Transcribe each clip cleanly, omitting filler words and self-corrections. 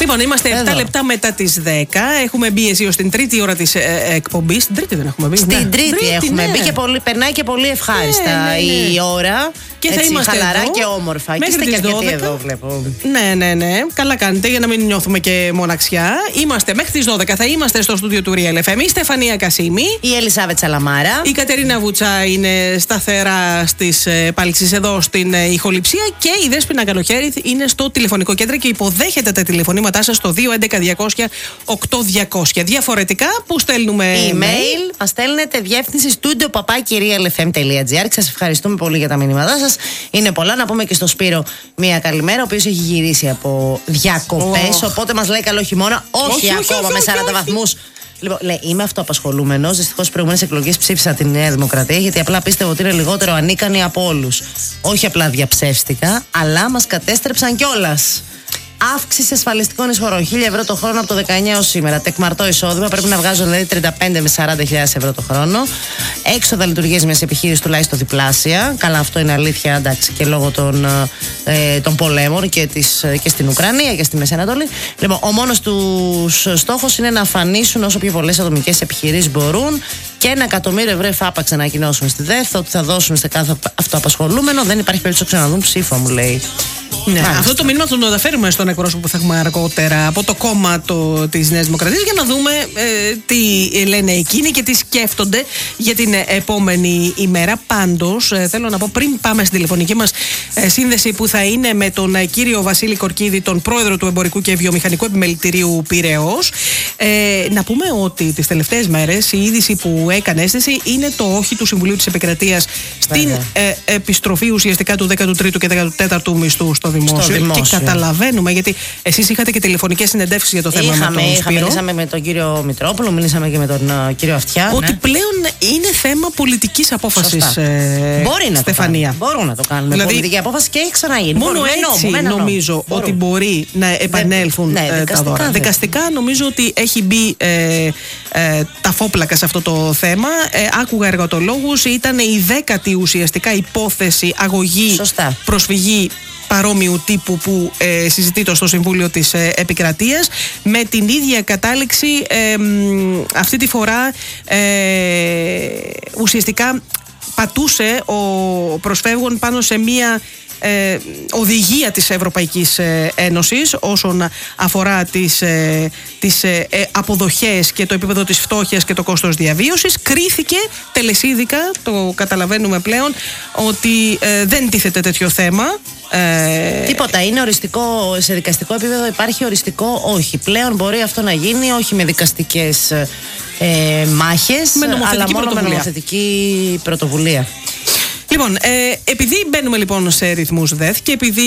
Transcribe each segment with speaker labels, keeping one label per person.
Speaker 1: Λοιπόν, είμαστε 7 λεπτά μετά τις 10. Έχουμε μπει εσύ ως την τρίτη ώρα της εκπομπής. Στην τρίτη δεν έχουμε μπει.
Speaker 2: Στην τρίτη έχουμε μπει και περνάει και πολύ ευχάριστα η ώρα.
Speaker 1: Και
Speaker 2: έτσι,
Speaker 1: θα είμαστε
Speaker 2: χαλαρά
Speaker 1: εδώ,
Speaker 2: και όμορφα. Και είστε και αρκετοί εδώ, βλέπω.
Speaker 1: Ναι. Καλά κάνετε για να μην νιώθουμε και μοναξιά. Είμαστε μέχρι τις 12. Θα είμαστε στο στούντιο του Real FM. Η Στεφανία Κασίμη.
Speaker 2: Η Ελισάβετ Σαλαμάρα.
Speaker 1: Η Κατερίνα Βουτσά είναι σταθερά στις πάλξεις εδώ στην ηχοληψία. Και η Δέσποινα Καλοχέρη είναι στο τηλεφωνικό κέντρο και υποδέχεται τα τηλεφωνήματά σας στο 211-200-8200. Διαφορετικά, που στέλνουμε
Speaker 2: email, μας στέλνετε διεύθυνση studio@realfm.gr. Σας ευχαριστούμε πολύ για τα μηνύματά σας. Είναι πολλά. Να πούμε και στο Σπύρο μία καλημέρα, ο οποίος έχει γυρίσει από διακοπές. Οπότε μας λέει καλό χειμώνα. Όχι ακόμα με 40 βαθμούς. Λοιπόν, λέει, είμαι αυτοαπασχολούμενος. Δυστυχώς στις προηγούμενες εκλογές ψήφισα τη Νέα Δημοκρατία γιατί απλά πίστευα ότι είναι λιγότερο ανίκανοι από όλους. Όχι απλά διαψεύστηκα, αλλά μας κατέστρεψαν κιόλας. Αύξηση ασφαλιστικών εισφορών 1.000 ευρώ το χρόνο από το 19 ως σήμερα. Τεκμαρτό εισόδημα, πρέπει να βγάζουν δηλαδή 35 με 40.000 ευρώ το χρόνο. Έξοδα λειτουργίας μιας επιχείρησης τουλάχιστον διπλάσια. Καλά, αυτό είναι αλήθεια, εντάξει, και λόγω των πολέμων και στην Ουκρανία και στη Μέση Ανατολή. Λοιπόν, ο μόνος τους στόχος είναι να αφανίσουν όσο πιο πολλές ατομικές επιχειρήσεις μπορούν και 1 εκατομμύριο ευρώ εφάπαξ να ανακοινώσουν στη ΔΕΘ ότι θα δώσουν σε κάθε αυτοαπασχολούμενο. Δεν υπάρχει περίπτωση να ξαναδούν ψήφο, μου λέει.
Speaker 1: Ναι, αυτό το μήνυμα θα το μεταφέρουμε στον εκπρόσωπο που θα έχουμε αργότερα από το κόμμα της Νέας Δημοκρατίας για να δούμε τι λένε εκείνοι και τι σκέφτονται για την επόμενη ημέρα. Πάντως, θέλω να πω πριν πάμε στην τηλεφωνική μας σύνδεση που θα είναι με τον κύριο Βασίλη Κορκίδη, τον πρόεδρο του Εμπορικού και Βιομηχανικού Επιμελητηρίου Πειραιώς, να πούμε ότι τις τελευταίες μέρες η είδηση που έκανε αίσθηση είναι το όχι του Συμβουλίου της Επικρατείας στην επιστροφή ουσιαστικά του 13ου και 14ου μισθού στο δημόσιο. Και καταλαβαίνουμε, γιατί εσείς είχατε και τηλεφωνικές συνεντεύξεις για το θέμα με τον Σπύρο.
Speaker 2: Μιλήσαμε με τον κύριο Μητρόπουλο, μιλήσαμε και με τον κύριο Αυτιά.
Speaker 1: Ότι πλέον είναι θέμα πολιτικής απόφασης,
Speaker 2: μπορεί να
Speaker 1: Στεφανία.
Speaker 2: Μπορούν να το κάνουν με πολιτική απόφαση και έχει ξαναγίνει.
Speaker 1: Μόνο έτσι νομίζω ότι μπορεί να επανέλθουν τα δώρα. Δικαστικά νομίζω ότι έχει μπει τα φόπλακα σε αυτό το θέμα. Άκουγα εργατολόγους, ήταν η 10η ουσιαστικά υπόθεση αγωγή, προσφυγή παρόμοιου τύπου που συζητείται στο Συμβούλιο της Επικρατείας, με την ίδια κατάληξη. Αυτή τη φορά ουσιαστικά πατούσε ο προσφεύγων πάνω σε μία οδηγία της Ευρωπαϊκής Ένωσης όσον αφορά τις αποδοχές και το επίπεδο της φτώχειας και το κόστος διαβίωσης. Κρίθηκε τελεσίδικα, το καταλαβαίνουμε πλέον, ότι δεν τίθεται τέτοιο θέμα.
Speaker 2: Τίποτα, είναι οριστικό. Σε δικαστικό επίπεδο υπάρχει οριστικό όχι. Πλέον μπορεί αυτό να γίνει όχι με δικαστικές μάχες, αλλά μόνο με νομοθετική πρωτοβουλία.
Speaker 1: Λοιπόν, επειδή μπαίνουμε λοιπόν σε ρυθμούς ΔΕΘ και επειδή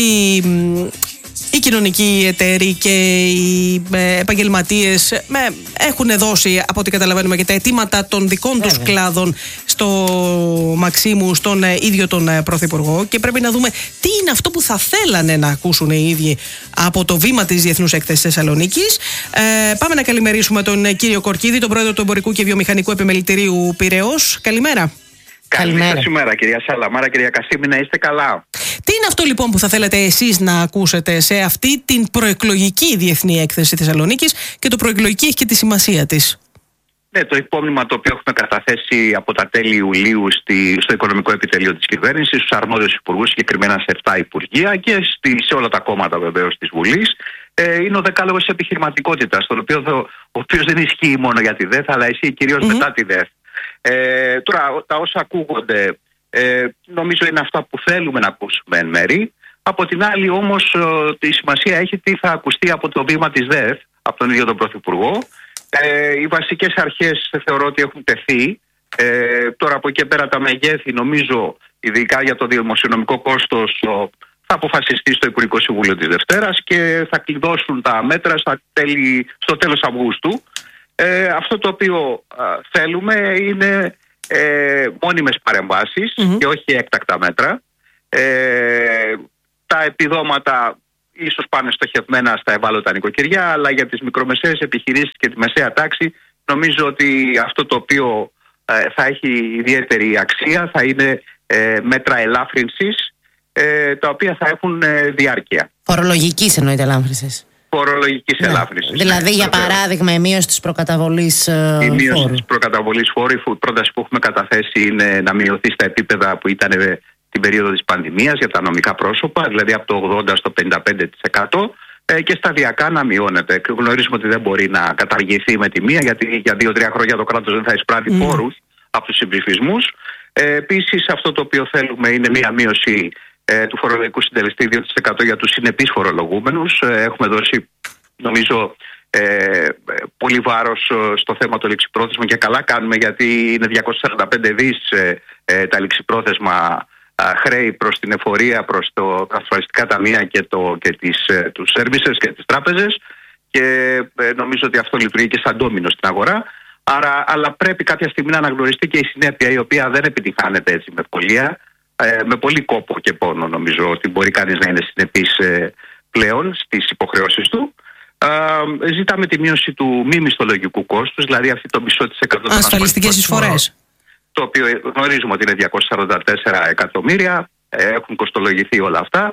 Speaker 1: οι κοινωνικοί εταίροι και οι επαγγελματίες έχουν δώσει, από ό,τι καταλαβαίνουμε, και τα αιτήματα των δικών τους κλάδων στο Μαξίμου, στον ίδιο τον Πρωθυπουργό, και πρέπει να δούμε τι είναι αυτό που θα θέλανε να ακούσουν οι ίδιοι από το βήμα της Διεθνούς Έκθεσης Θεσσαλονίκης. Πάμε να καλημερίσουμε τον κύριο Κορκίδη, τον πρόεδρο του Εμπορικού και Βιομηχανικού Επιμελητηρίου Πειραιώς. Καλημέρα.
Speaker 3: Καλημέρα κυρία Σαλαμάρα, κυρία Κασίμη, να είστε καλά.
Speaker 1: Τι είναι αυτό λοιπόν που θα θέλετε εσείς να ακούσετε σε αυτή την προεκλογική Διεθνή Έκθεση Θεσσαλονίκης, και το προεκλογική έχει και τη σημασία της?
Speaker 3: Ναι, το υπόμνημα το οποίο έχουμε καταθέσει από τα τέλη Ιουλίου στο Οικονομικό Επιτελείο της Κυβέρνησης, στους αρμόδιους υπουργούς, συγκεκριμένα σε 7 υπουργεία και σε όλα τα κόμματα βεβαίως της Βουλής, είναι ο δεκάλογος της επιχειρηματικότητας, ο οποίος δεν ισχύει μόνο για τη ΔΕΘ, αλλά ισχύει κυρίως μετά τη ΔΕΘ. Τώρα τα όσα ακούγονται νομίζω είναι αυτά που θέλουμε να ακούσουμε εν μέρη. Από την άλλη όμως τη σημασία έχει τι θα ακουστεί από το βήμα της ΔΕΘ, από τον ίδιο τον Πρωθυπουργό. Οι βασικές αρχές θεωρώ ότι έχουν τεθεί. Τώρα από εκεί πέρα τα μεγέθη, νομίζω, ειδικά για το δημοσιονομικό κόστος, θα αποφασιστεί στο Υπουργικό Συμβούλιο της Δευτέρας και θα κλειδώσουν τα μέτρα στο τέλος Αυγούστου. Αυτό το οποίο θέλουμε είναι μόνιμες παρεμβάσεις και όχι έκτακτα μέτρα. Τα επιδόματα ίσως πάνε στοχευμένα στα ευάλωτα νοικοκυριά, αλλά για τις μικρομεσαίες επιχειρήσεις και τη μεσαία τάξη νομίζω ότι αυτό το οποίο θα έχει ιδιαίτερη αξία θα είναι μέτρα ελάφρυνσης, τα οποία θα έχουν διάρκεια.
Speaker 2: Φορολογικής εννοείται ελάφρυνσης.
Speaker 3: φορολογικής ελάφρυνσης.
Speaker 2: Δηλαδή, για παράδειγμα, η μείωση της προκαταβολής φόρου.
Speaker 3: Η μείωση της προκαταβολής φόρου, η πρόταση που έχουμε καταθέσει είναι να μειωθεί στα επίπεδα που ήταν την περίοδο της πανδημίας για τα νομικά πρόσωπα, δηλαδή από το 80% στο 55%. Και σταδιακά να μειώνεται. Γνωρίζουμε ότι δεν μπορεί να καταργηθεί με τη μία, γιατί για 2-3 χρόνια το κράτος δεν θα εισπράττει φόρους από τους συμψηφισμούς. Επίσης, αυτό το οποίο θέλουμε είναι μία μείωση του φορολογικού συντελεστή 2% για τους συνεπείς φορολογούμενους. Έχουμε δώσει, νομίζω, πολύ βάρος στο θέμα των ληξιπρόθεσμων και καλά κάνουμε, γιατί είναι 245 δις τα ληξιπρόθεσμα χρέη προς την εφορία, προς τα ασφαλιστικά ταμεία και τους services και τις τράπεζες, και νομίζω ότι αυτό λειτουργεί και σαν ντόμινο στην αγορά. Αλλά πρέπει κάποια στιγμή να αναγνωριστεί και η συνέπεια, η οποία δεν επιτυχάνεται έτσι με πολύ κόπο και πόνο. Νομίζω ότι μπορεί κανείς να είναι συνεπής πλέον στις υποχρεώσεις του. Ζητάμε τη μείωση του μη μισθολογικού κόστους, δηλαδή αυτή το μισό της εκατό των
Speaker 1: ασφαλιστικές εισφορές,
Speaker 3: το οποίο γνωρίζουμε ότι είναι 244 εκατομμύρια, έχουν κοστολογηθεί όλα αυτά.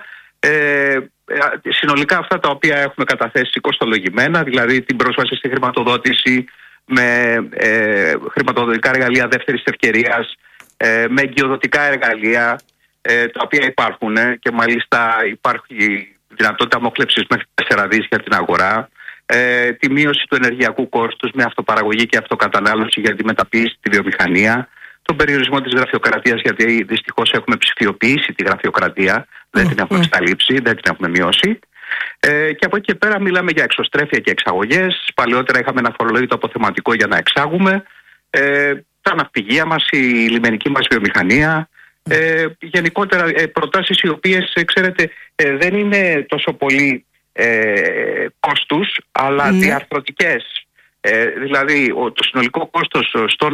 Speaker 3: Συνολικά αυτά τα οποία έχουμε καταθέσει κοστολογημένα, δηλαδή την πρόσβαση στη χρηματοδότηση με χρηματοδοτικά εργαλεία δεύτερης ευκαιρίας, με εγκυοδοτικά εργαλεία, τα οποία υπάρχουν και μάλιστα υπάρχει δυνατότητα μόχλευσης μέχρι 4 δις για την αγορά, τη μείωση του ενεργειακού κόστους με αυτοπαραγωγή και αυτοκατανάλωση για τη μεταποίηση στη βιομηχανία, τον περιορισμό της γραφειοκρατίας, γιατί δυστυχώς έχουμε ψηφιοποιήσει τη γραφειοκρατία, δεν την έχουμε εξαλείψει, δεν την έχουμε μειώσει. Και από εκεί και πέρα μιλάμε για εξωστρέφεια και εξαγωγές. Παλαιότερα είχαμε ένα φορολόγητο αποθεματικό για να εξάγουμε. Τα ναυπηγεία μας, η λιμενική μας βιομηχανία. Γενικότερα προτάσεις οι οποίες, ξέρετε, δεν είναι τόσο πολύ κόστους, αλλά διαρθρωτικές. Δηλαδή το συνολικό κόστος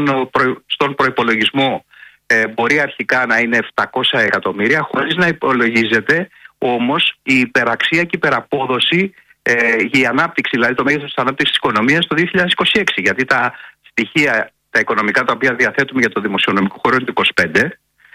Speaker 3: στον προϋπολογισμό μπορεί αρχικά να είναι 700 εκατομμύρια, χωρίς να υπολογίζεται όμως η υπεραξία και η υπεραπόδοση για η ανάπτυξη, δηλαδή το μέγεθος της ανάπτυξης της οικονομίας το 2026, γιατί τα στοιχεία, τα οικονομικά τα οποία διαθέτουμε για το δημοσιονομικό χώρο είναι το 25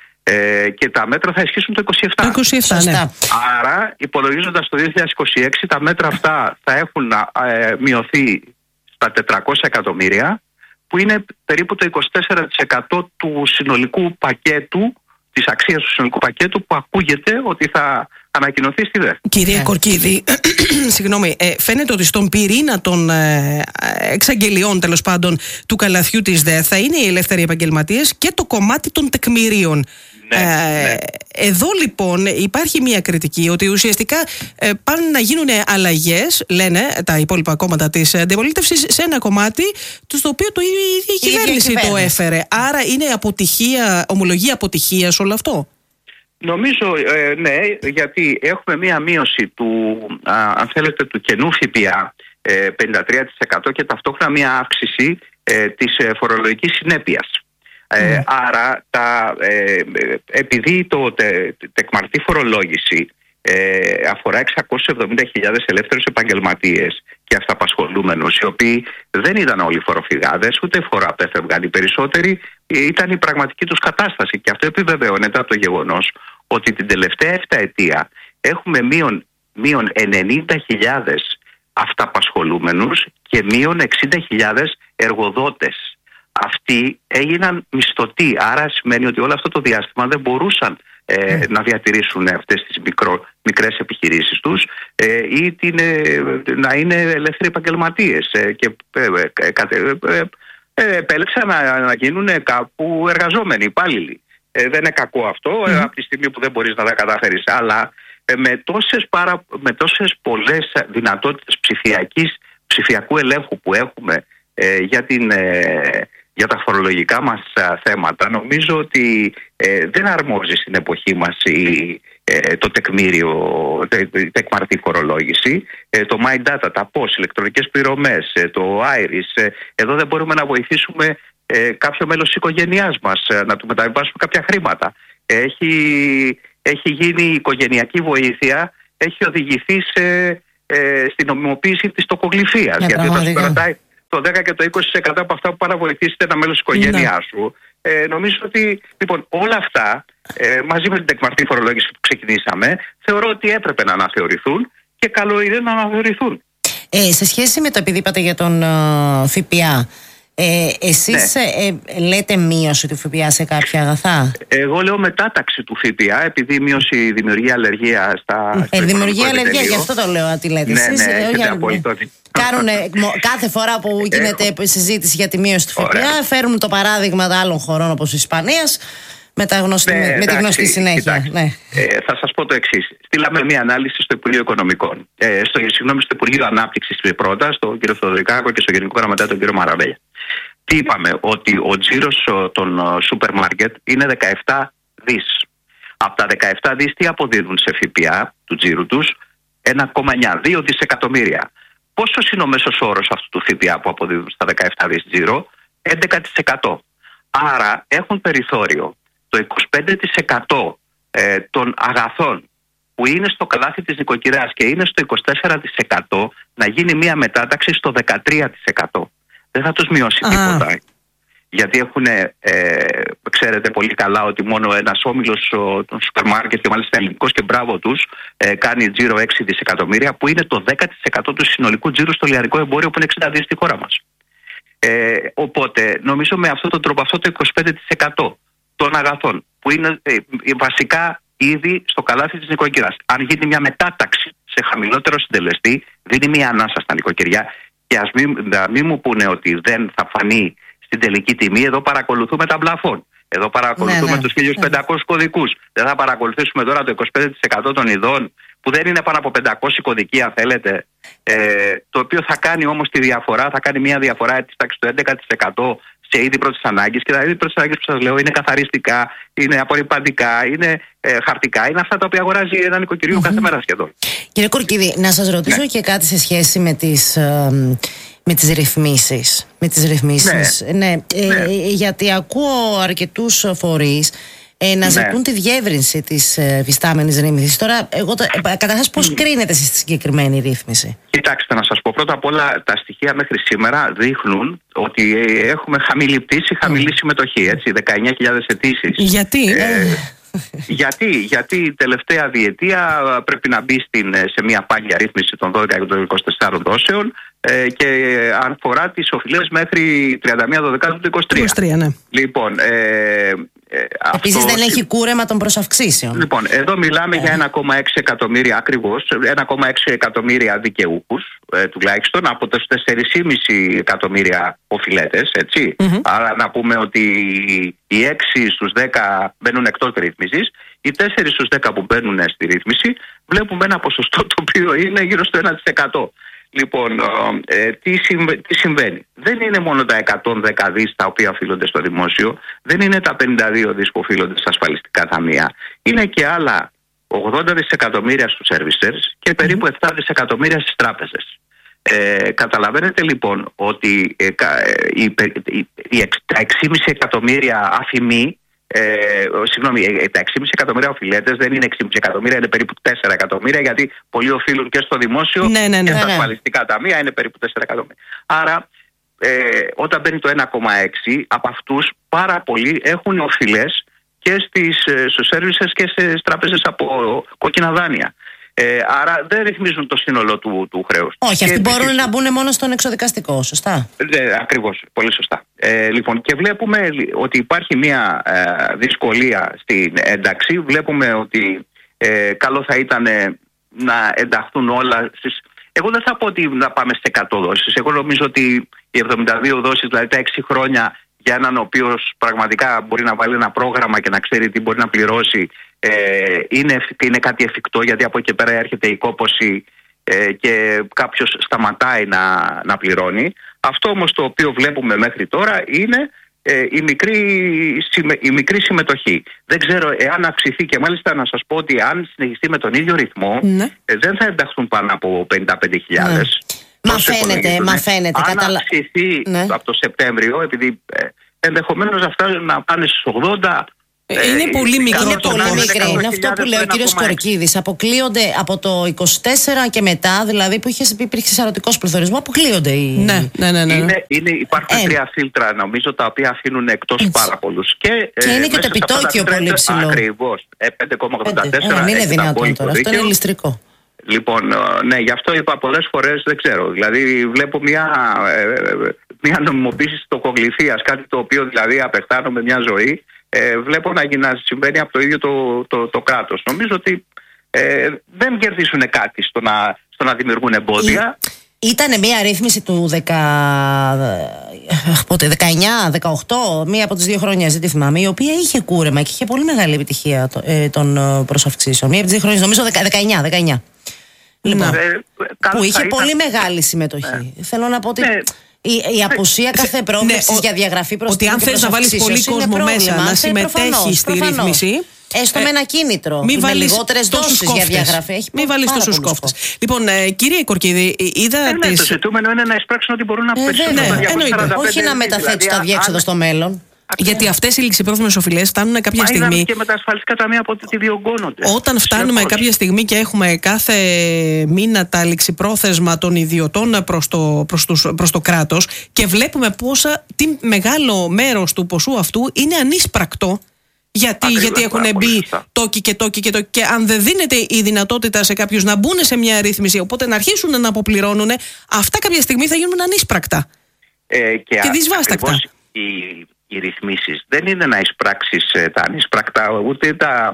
Speaker 3: και τα μέτρα θα ισχύσουν το 27.
Speaker 1: Ναι.
Speaker 3: Άρα, υπολογίζοντας το 2026, τα μέτρα αυτά θα έχουν μειωθεί στα 400 εκατομμύρια, που είναι περίπου το 24% του συνολικού πακέτου, της αξίας του συνολικού πακέτου, που ακούγεται ότι θα ανακοινωθεί στη ΔΕΘ.
Speaker 1: Κυρία Κορκίδη, συγγνώμη, φαίνεται ότι στον πυρήνα των εξαγγελιών, τέλος πάντων, του καλαθιού της ΔΕΘ θα είναι οι ελεύθεροι επαγγελματίες και το κομμάτι των τεκμηρίων. Ναι. Εδώ λοιπόν υπάρχει μια κριτική ότι ουσιαστικά πάνε να γίνουν αλλαγές, λένε τα υπόλοιπα κόμματα της αντιπολίτευσης, σε ένα κομμάτι στο οποίο το η κυβέρνηση το έφερε. Άρα είναι ομολογία αποτυχίας όλο αυτό.
Speaker 3: Νομίζω ναι, γιατί έχουμε μία μείωση του, αν θέλετε, του κενού ΦΠΑ 53% και ταυτόχρονα μία αύξηση της φορολογικής συνέπειας. Άρα επειδή το τεκμαρτή φορολόγηση αφορά 670.000 ελεύθερους επαγγελματίες και αυταπασχολούμενους, οι οποίοι δεν ήταν όλοι φοροφυγάδες, ούτε φοροαπέφευγαν, οι περισσότεροι ήταν η πραγματική τους κατάσταση, και αυτό επιβεβαιώνεται από το γεγονός ότι την τελευταία 7 ετία έχουμε μείον 90.000 αυταπασχολούμενους και μείον 60.000 εργοδότες. Αυτοί έγιναν μισθωτοί, άρα σημαίνει ότι όλο αυτό το διάστημα δεν μπορούσαν να διατηρήσουν αυτές τις μικρές επιχειρήσεις τους ή να είναι ελεύθεροι επαγγελματίες και επέλεξαν να γίνουν κάπου εργαζόμενοι, υπάλληλοι. Δεν είναι κακό αυτό από τη στιγμή που δεν μπορείς να τα καταφέρεις, αλλά με τόσες πολλές δυνατότητες ψηφιακού ελέγχου που έχουμε για τα φορολογικά μας θέματα, νομίζω ότι δεν αρμόζει στην εποχή μας το τεκμήριο, η τεκμαρτή φορολόγηση, το My Data, τα POS, ηλεκτρονικές πληρωμές, το Iris. Εδώ δεν μπορούμε να βοηθήσουμε κάποιο μέλος της οικογένειάς μας, να του μεταβιβάσουμε κάποια χρήματα. Έχει γίνει η οικογενειακή βοήθεια, έχει οδηγηθεί στην νομιμοποίηση της τοκογλυφίας, γιατί όταν σου κρατάει το 10 και το 20% από αυτά που παραβοηθήσετε ένα μέλος της οικογένειάς σου. Νομίζω ότι λοιπόν όλα αυτά μαζί με την τεκμαρτή φορολόγηση που ξεκινήσαμε, θεωρώ ότι έπρεπε να αναθεωρηθούν και καλό είναι να αναθεωρηθούν.
Speaker 2: Σε σχέση με το, επειδή είπατε για τον ΦΠΑ, εσείς λέτε μείωση του ΦΠΑ σε κάποια αγαθά?
Speaker 3: Εγώ λέω μετάταξη του ΦΠΑ, επειδή η μείωση δημιουργεί αλλεργία στα.
Speaker 2: Δημιουργεί αλλεργία, γι' αυτό το λέω ότι λέτε.
Speaker 3: Εσείς
Speaker 2: κάνουν κάθε φορά που γίνεται συζήτηση για τη μείωση του ΦΠΑ, φέρνουν το παράδειγμα άλλων χωρών όπως η Ισπανίας με τη γνωστή συνέχεια.
Speaker 3: Θα σας πω το εξής. Στείλαμε μια ανάλυση στο Υπουργείο Οικονομικών, στο Υπουργείο Ανάπτυξης πρώτα, στον κύριο Θοδωρικάκο και στον Γενικό Γραμματέα τον κύριο Μαραβέλια. Τι είπαμε? Ότι ο τζίρος των σούπερ μάρκετ είναι 17 δις. Από τα 17 δις τι αποδίδουν σε ΦΠΑ του τζίρου τους? 1,9, 2 δισεκατομμύρια. Πόσος είναι ο μέσος όρος αυτού του ΦΠΑ που αποδίδουν στα 17 δις τζίρο? 11%. Άρα έχουν περιθώριο το 25% των αγαθών που είναι στο καλάθι της νοικοκυράς και είναι στο 24% να γίνει μια μετάταξη στο 13%. Δεν θα τους μειώσει τίποτα. Γιατί έχουν, ξέρετε πολύ καλά ότι μόνο ένας όμιλος των σούπερ μάρκετ, και μάλιστα ελληνικός, και μπράβο τους, κάνει τζίρο 6 δισεκατομμύρια, που είναι το 10% του συνολικού τζίρου στο λιανικό εμπόριο, που είναι 60 δις στη χώρα μας. Οπότε νομίζω με αυτόν τον τρόπο, αυτό το 25% των αγαθών που είναι βασικά ήδη στο καλάθι της νοικοκυράς, αν γίνει μια μετάταξη σε χαμηλότερο συντελεστή, δίνει μια ανάσα στα νοικοκυριά. Και ας μην μου πούνε ότι δεν θα φανεί στην τελική τιμή. Εδώ παρακολουθούμε τα πλαφόν. Εδώ παρακολουθούμε τους 1500 κωδικούς. Δεν θα παρακολουθήσουμε τώρα το 25% των ειδών, που δεν είναι πάνω από 500 κωδικοί, αν θέλετε. Το οποίο θα κάνει όμως τη διαφορά, θα κάνει μια διαφορά της τάξης του 11% σε είδη πρώτης ανάγκης. Και τα είδη πρώτης ανάγκης που σας λέω είναι καθαριστικά, είναι απορριπαντικά, είναι χαρτικά. Είναι αυτά τα οποία αγοράζει ένα νοικοκυριό κάθε μέρα σχεδόν.
Speaker 2: Κύριε Κορκίδη, να σας ρωτήσω και κάτι σε σχέση με τις ρυθμίσεις. Γιατί ακούω αρκετούς φορείς να ζητούν τη διεύρυνση της φυστάμενης ρύθμισης. Τώρα, καταρχάς, πώς κρίνετε εσείς τη συγκεκριμένη ρύθμιση?
Speaker 3: Κοιτάξτε, να σας πω πρώτα απ' όλα, τα στοιχεία μέχρι σήμερα δείχνουν ότι έχουμε χαμηλή πτήση, χαμηλή συμμετοχή. 19.000 αιτήσεις.
Speaker 1: Γιατί?
Speaker 3: Γιατί η τελευταία διετία πρέπει να μπει σε μια πάγια ρύθμιση των 12 και των 24 δόσεων και αφορά τις οφειλές μέχρι 31 του 2023. Ναι. Λοιπόν,
Speaker 2: επίσης δεν έχει κούρεμα των προσαυξήσεων.
Speaker 3: Λοιπόν, εδώ μιλάμε για 1,6 εκατομμύρια ακριβώς, 1,6 εκατομμύρια δικαιούχους τουλάχιστον από τους 4,5 εκατομμύρια οφειλέτες, έτσι. Άρα να πούμε ότι οι 6 στους 10 μπαίνουν εκτός ρύθμισης, οι 4 στους 10 που μπαίνουν στη ρύθμιση βλέπουμε ένα ποσοστό το οποίο είναι γύρω στο 1%. Λοιπόν, τι συμβαίνει? Δεν είναι μόνο τα 110 δις τα οποία οφείλονται στο δημόσιο, δεν είναι τα 52 δις που οφείλονται στα ασφαλιστικά ταμεία, είναι και άλλα 80 δισεκατομμύρια στους servicers και περίπου 7 δισεκατομμύρια στις τράπεζες. Καταλαβαίνετε λοιπόν ότι τα 6,5 εκατομμύρια αφημοί, τα 6,5 εκατομμύρια οφειλέτες δεν είναι 6,5 εκατομμύρια, είναι περίπου 4 εκατομμύρια, γιατί πολλοί οφείλουν και στο δημόσιο και στα ασφαλιστικά ταμεία, είναι περίπου 4 εκατομμύρια. Άρα, όταν μπαίνει το 1,6, από αυτούς πάρα πολλοί έχουν οφειλές και στους services και στις τράπεζες από κόκκινα δάνεια. Άρα δεν ρυθμίζουν το σύνολο του χρέους.
Speaker 2: Όχι, αυτοί μπορούν να μπουν μόνο στον εξοδικαστικό, σωστά?
Speaker 3: Ακριβώς, πολύ σωστά. Λοιπόν, και βλέπουμε ότι υπάρχει μια δυσκολία στην ένταξη. Βλέπουμε ότι καλό θα ήταν να ενταχθούν όλα στις... Εγώ δεν θα πω ότι να πάμε σε 100 δόσεις. Εγώ νομίζω ότι οι 72 δόσεις, δηλαδή τα 6 χρόνια για έναν ο οποίος πραγματικά μπορεί να βάλει ένα πρόγραμμα και να ξέρει τι μπορεί να πληρώσει, είναι κάτι εφικτό, γιατί από εκεί και πέρα έρχεται η κόπωση και κάποιος σταματάει να πληρώνει. Αυτό όμως το οποίο βλέπουμε μέχρι τώρα είναι η μικρή συμμετοχή. Δεν ξέρω εάν αυξηθεί, και μάλιστα να σας πω ότι αν συνεχιστεί με τον ίδιο ρυθμό, δεν θα ενταχθούν πάνω από 55.000.
Speaker 2: Μα φαίνεται.
Speaker 3: Αν αυξηθεί από το Σεπτέμβριο, επειδή ενδεχομένως αυτά να πάνε στους 80.
Speaker 1: Είναι πολύ μικρό.
Speaker 2: Είναι πολύ μικρό. Είναι αυτό που λέει ο κύριος Κορκίδης. Αποκλείονται από το 24 και μετά, δηλαδή που υπήρχε σαρωτικός πληθωρισμός, αποκλείονται οι.
Speaker 1: Ναι.
Speaker 3: Υπάρχουν 3 φίλτρα, νομίζω, τα οποία αφήνουν εκτός πάρα πολλούς. Και
Speaker 2: είναι και το επιτόκιο πολύ ψηλό.
Speaker 3: Ακριβώς. 5,84.
Speaker 2: Δεν είναι δυνατόν τώρα. Αυτό είναι ληστρικό.
Speaker 3: Λοιπόν, ναι, γι' αυτό είπα πολλές φορές, δεν ξέρω. Δηλαδή, βλέπω μια νομιμοποίηση τοκογλυφίας, κάτι το οποίο δηλαδή απεχθάνω με μια ζωή. Βλέπω να συμβαίνει από το ίδιο το κράτος. Νομίζω ότι δεν κερδίσουν κάτι στο να δημιουργούν εμπόδια.
Speaker 2: Ήτανε μια ρύθμιση του 19-18, μία από τις 2 χρόνιες, δεν τη θυμάμαι, η οποία είχε κούρεμα και είχε πολύ μεγάλη επιτυχία των προσαυξήσεων. Μία από τις 2 χρόνιες, νομίζω 19. Λοιπόν, που είχε πολύ μεγάλη συμμετοχή. Θέλω να πω ότι η απουσία κάθε πρόβλεψης για διαγραφή
Speaker 1: ότι αν θες να βάλεις πολύ κόσμο μέσα να συμμετέχει στη ρύθμιση,
Speaker 2: έστω με ένα κίνητρο. Με λιγότερες δόσεις για διαγραφή.
Speaker 1: Μην βάλεις τόσους κόφτες. Λοιπόν, κύριε Κορκίδη, είδα.
Speaker 3: Το ζητούμενο είναι να εισπράξουν ότι μπορούν να πέσουν.
Speaker 2: Όχι να μεταθέτουν τα διέξοδο στο μέλλον.
Speaker 1: Γιατί αυτές οι ληξιπρόθεσμες οφειλές φτάνουν κάποια στιγμή.
Speaker 3: Και με τα ασφαλιστικά ταμεία από ό,τι διωγγώνονται.
Speaker 1: Όταν φτάνουμε κάποια στιγμή και έχουμε κάθε μήνα τα ληξιπρόθεσμα των ιδιωτών προς το κράτος και βλέπουμε τι μεγάλο μέρος του ποσού αυτού είναι ανίσπρακτο. Γιατί έχουν μπει τόκοι και τόκοι και τόκοι. Και αν δεν δίνεται η δυνατότητα σε κάποιους να μπουν σε μια ρύθμιση, οπότε να αρχίσουν να αποπληρώνουν, αυτά κάποια στιγμή θα γίνουν ανίσπρακτα. Και δυσβάστακτα.
Speaker 3: Οι ρυθμίσεις δεν είναι να εισπράξεις τα ανισπρακτά, ούτε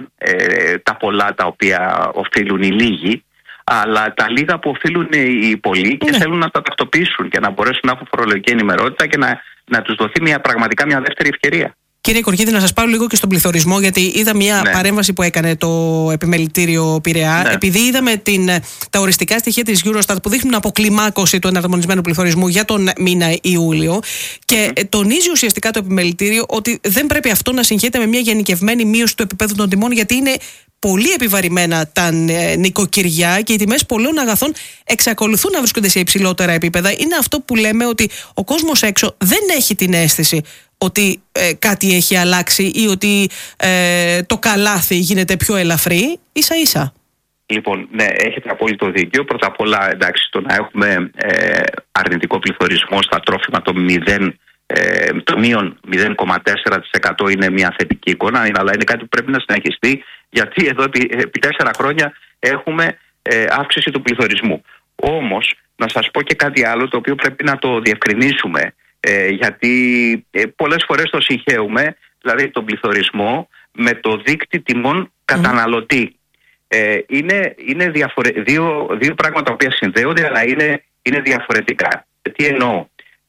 Speaker 3: τα πολλά τα οποία οφείλουν οι λίγοι, αλλά τα λίγα που οφείλουν οι πολλοί και θέλουν να τα τακτοποιήσουν και να μπορέσουν να έχουν φορολογική ενημερότητα και να τους δοθεί πραγματικά μια δεύτερη ευκαιρία.
Speaker 1: Κύριε Κορκίδη, να σας πάρω λίγο και στον πληθωρισμό, γιατί είδα μια παρέμβαση που έκανε το επιμελητήριο Πειραιά. Επειδή είδαμε τα οριστικά στοιχεία της Eurostat που δείχνουν αποκλιμάκωση του εναρμονισμένου πληθωρισμού για τον μήνα Ιούλιο, και τονίζει ουσιαστικά το επιμελητήριο ότι δεν πρέπει αυτό να συγχέεται με μια γενικευμένη μείωση του επίπεδου των τιμών, γιατί είναι πολύ επιβαρημένα τα νοικοκυριά και οι τιμές πολλών αγαθών εξακολουθούν να βρίσκονται σε υψηλότερα επίπεδα. Είναι αυτό που λέμε, ότι ο κόσμος έξω δεν έχει την αίσθηση ότι κάτι έχει αλλάξει ή ότι το καλάθι γίνεται πιο ελαφρύ, ίσα ίσα.
Speaker 3: Λοιπόν, ναι, έχετε απόλυτο δίκιο. Πρώτα απ' όλα, εντάξει, το να έχουμε αρνητικό πληθωρισμό στα τρόφιμα, το μείον 0,4% είναι μια θετική εικόνα, αλλά είναι κάτι που πρέπει να συνεχιστεί, γιατί εδώ επί 4 χρόνια έχουμε αύξηση του πληθωρισμού. Όμως, να σας πω και κάτι άλλο το οποίο πρέπει να το διευκρινίσουμε, γιατί πολλές φορές το συγχέουμε, δηλαδή τον πληθωρισμό με το δείκτη τιμών καταναλωτή. Είναι δύο πράγματα τα οποία συνδέονται, αλλά είναι διαφορετικά. Τι εννοώ?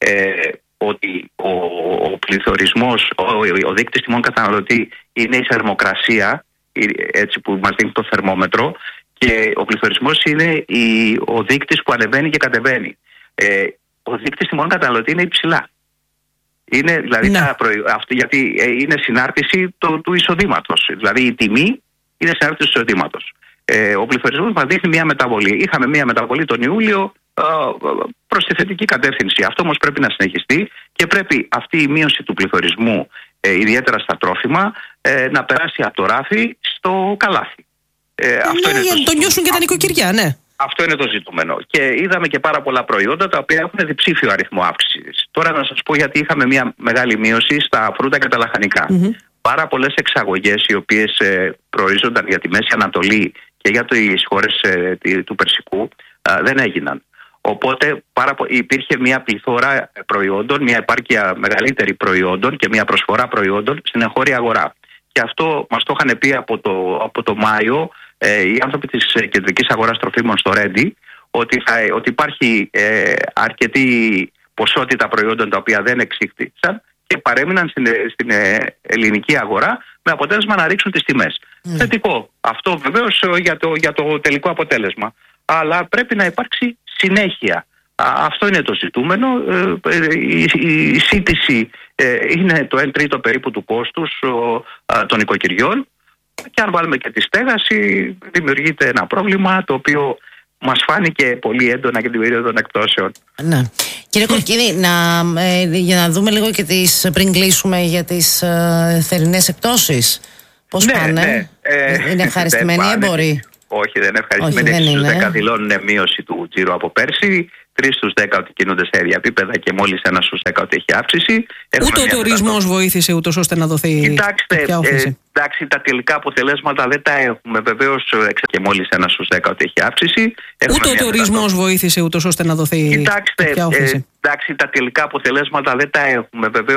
Speaker 3: Ότι ο πληθωρισμός, ο δείκτης τιμών καταναλωτή είναι η θερμοκρασία, έτσι που μας δίνει το θερμόμετρο, και ο πληθωρισμός είναι ο δείκτης που ανεβαίνει και κατεβαίνει. Ο δείκτης τιμών καταναλωτή είναι υψηλά. Είναι δηλαδή γιατί είναι συνάρτηση του εισοδήματος. Δηλαδή η τιμή είναι συνάρτηση του εισοδήματος. Ο πληθωρισμός μας δείχνει μια μεταβολή. Είχαμε μια μεταβολή τον Ιούλιο προς τη θετική κατεύθυνση. Αυτό όμως πρέπει να συνεχιστεί και πρέπει αυτή η μείωση του πληθωρισμού, ιδιαίτερα στα τρόφιμα, να περάσει από το ράφι στο καλάθι.
Speaker 1: Αυτό είναι για να το νιώσουν και τα νοικοκυριά, ναι.
Speaker 3: Αυτό είναι το ζητούμενο. Και είδαμε και πάρα πολλά προϊόντα τα οποία έχουν διψήφιο αριθμό αύξησης. Τώρα να σας πω γιατί είχαμε μια μεγάλη μείωση στα φρούτα και τα λαχανικά. Πάρα πολλές εξαγωγές οι οποίες προορίζονταν για τη Μέση Ανατολή και για τις χώρες του Περσικού δεν έγιναν. Οπότε υπήρχε μια πληθώρα προϊόντων, μια επάρκεια μεγαλύτερη προϊόντων και μια προσφορά προϊόντων στην εγχώρια αγορά. Και αυτό μας το είχαν πει από το Μάιο οι άνθρωποι της κεντρικής αγοράς τροφίμων στο Ρέντι, ότι υπάρχει αρκετή ποσότητα προϊόντων τα οποία δεν εξήχθησαν και παρέμειναν στην ελληνική αγορά, με αποτέλεσμα να ρίξουν τις τιμές. Θετικό αυτό βεβαίως για το τελικό αποτέλεσμα. Αλλά πρέπει να υπάρξει συνέχεια. Αυτό είναι το ζητούμενο. Η σύντηση είναι το 1/3 περίπου του κόστους των οικοκυριών, και αν βάλουμε και τη στέγαση δημιουργείται ένα πρόβλημα το οποίο μας φάνηκε πολύ έντονα και την περίοδο των εκπτώσεων.
Speaker 2: Ναι. Κύριε Κορκίδη, για να δούμε λίγο και πριν κλείσουμε για τις θερινές εκπτώσεις. Πώς πάνε? Είναι ευχαριστημένοι οι έμποροι?
Speaker 3: Όχι, δεν είναι ευχαριστημένοι. Στους 10 δηλώνουν μείωση του τζίρου από πέρσι. 3 στους 10 ότι κινούνται σε ίδια επίπεδα και μόλις 1 στους 10 ότι έχει αύξηση.
Speaker 1: Ούτε ο τουρισμός βοήθησε ούτως ώστε να δοθεί.
Speaker 3: Κοιτάξτε, εντάξει, τα τελικά αποτελέσματα δεν τα έχουμε. Βεβαίως και μόλις 1 στους 10 ότι έχει αύξηση.
Speaker 1: Ούτε ο τουρισμός βοήθησε ούτως ώστε να δοθεί.
Speaker 3: Κοιτάξτε, εντάξει, τα τελικά αποτελέσματα δεν τα έχουμε. Βεβαίως